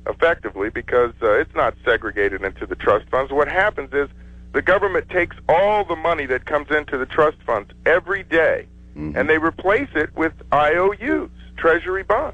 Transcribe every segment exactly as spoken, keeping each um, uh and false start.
effectively, because uh, it's not segregated into the trust funds. What happens is the government takes all the money that comes into the trust funds every day, mm-hmm. and they replace it with I O Us, Treasury bonds.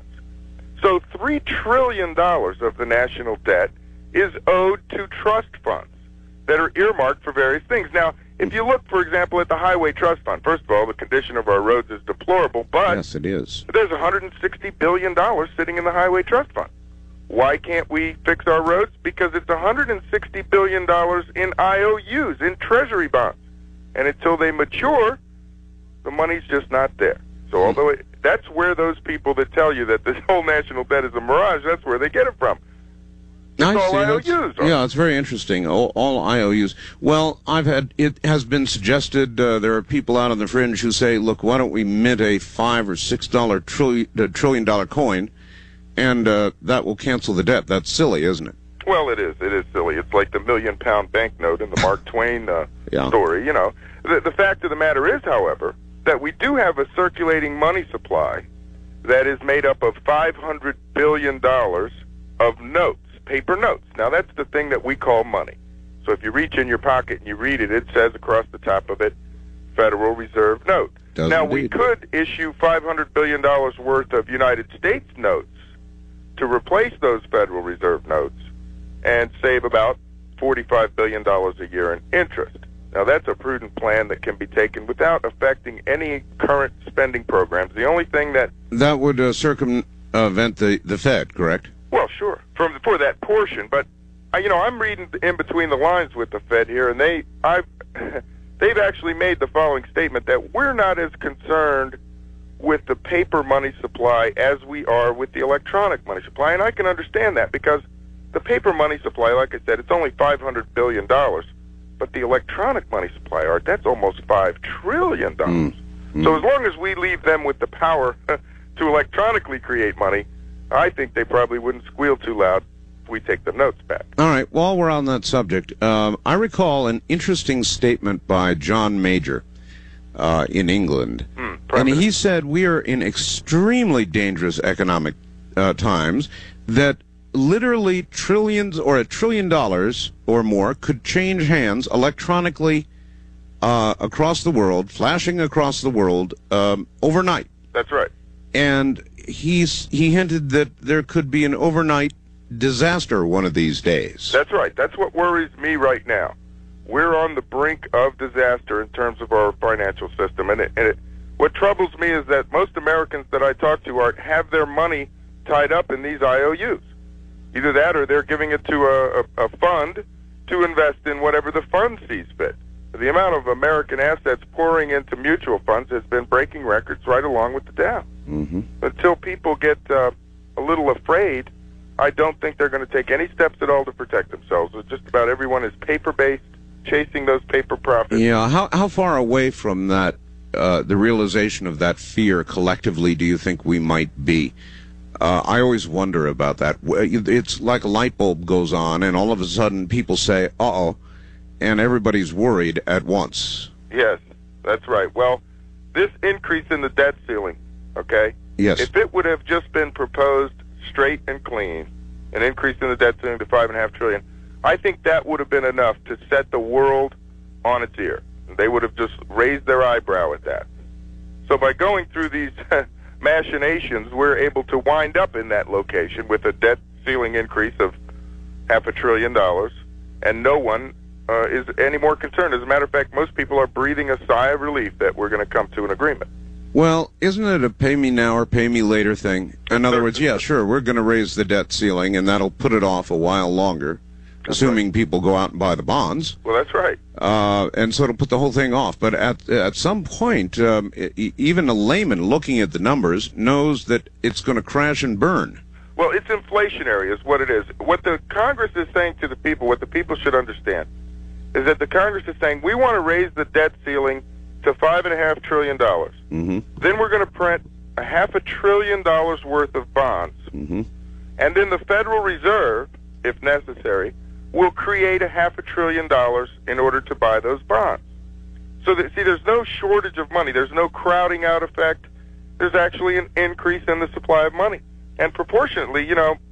So three trillion dollars of the national debt is owed to trust funds that are earmarked for various things. Now, if you look, for example, at the Highway Trust Fund, first of all, the condition of our roads is deplorable, but yes, it is. There's one hundred sixty billion dollars sitting in the Highway Trust Fund. Why can't we fix our roads? Because it's one hundred sixty billion dollars in I O Us, in Treasury bonds. And until they mature, the money's just not there. So although it, that's where those people that tell you that this whole national debt is a mirage, that's where they get it from. It's I all see. I O Us. Yeah, it's very interesting. All, all I O Us. Well, I've had, it has been suggested, uh, there are people out on the fringe who say, look, why don't we mint a five or six dollar trillion, uh, trillion dollar coin, and uh, that will cancel the debt. That's silly, isn't it? Well, it is. It is silly. It's like the million pound banknote in the Mark Twain uh, yeah. story. You know, the, the fact of the matter is, however, that we do have a circulating money supply that is made up of five hundred billion dollars of notes, paper notes. Now, that's the thing that we call money. So if you reach in your pocket and you read it, it says across the top of it, Federal Reserve note. Does now, indeed. we could issue five hundred billion dollars worth of United States notes to replace those Federal Reserve notes and save about forty-five billion dollars a year in interest. Now, that's a prudent plan that can be taken without affecting any current spending programs. The only thing that... That would uh, circumvent the, the Fed, correct? Well, sure, from for that portion. But, uh, you know, I'm reading in between the lines with the Fed here, and they, I've, they've actually made the following statement, that we're not as concerned with the paper money supply as we are with the electronic money supply. And I can understand that, because the paper money supply, like I said, it's only five hundred billion dollars. But the electronic money supply, Art, that's almost five trillion dollars. Mm. So as long as we leave them with the power to electronically create money, I think they probably wouldn't squeal too loud if we take the notes back. All right, while we're on that subject, um, I recall an interesting statement by John Major uh, in England. Mm, and he said we are in extremely dangerous economic uh, times, that literally trillions or a trillion dollars or more could change hands electronically uh, across the world, flashing across the world um, overnight. That's right. And he's he hinted that there could be an overnight disaster one of these days. That's right. That's what worries me right now. We're on the brink of disaster in terms of our financial system. And, it, and it, what troubles me is that most Americans that I talk to are, have their money tied up in these I O Us. Either that or they're giving it to a, a, a fund to invest in whatever the fund sees fit. The amount of American assets pouring into mutual funds has been breaking records right along with the Dow. Mm-hmm. Until people get uh, a little afraid, I don't think they're going to take any steps at all to protect themselves. Just about everyone is paper-based, chasing those paper profits. Yeah, how how far away from that, uh, the realization of that fear collectively do you think we might be? Uh, I always wonder about that. It's like a light bulb goes on, and all of a sudden people say, uh-oh, and everybody's worried at once. Yes, that's right. Well, this increase in the debt ceiling, okay? Yes. If it would have just been proposed straight and clean, an increase in the debt ceiling to five and a half trillion, I think that would have been enough to set the world on its ear. They would have just raised their eyebrow at that. So by going through these machinations, we're able to wind up in that location with a debt ceiling increase of half a trillion dollars, and no one uh, is any more concerned. As a matter of fact, most people are breathing a sigh of relief that we're going to come to an agreement. Well, isn't it a pay me now or pay me later thing? In other words, yeah, sure, we're going to raise the debt ceiling, and that'll put it off a while longer, that's assuming right. people go out and buy the bonds. Well, that's right. Uh, and so it'll put the whole thing off. But at at some point, um, e- even a layman looking at the numbers knows that it's going to crash and burn. Well, it's inflationary is what it is. What the Congress is saying to the people, what the people should understand, is that the Congress is saying, we want to raise the debt ceiling to five and a half trillion dollars. Mm-hmm. Then we're going to print a half a trillion dollars worth of bonds. Mm-hmm. And then the Federal Reserve, if necessary, will create a half a trillion dollars in order to buy those bonds. So that, see, there's no shortage of money. There's no crowding out effect. There's actually an increase in the supply of money. And proportionately, you know,